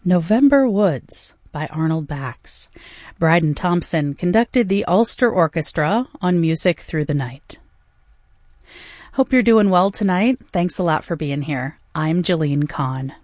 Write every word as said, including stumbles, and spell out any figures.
November Woods by Arnold Bax. Bryden Thompson conducted the Ulster Orchestra on Music Through the Night. Hope you're doing well tonight. Thanks a lot for being here. I'm Jillian Kahn.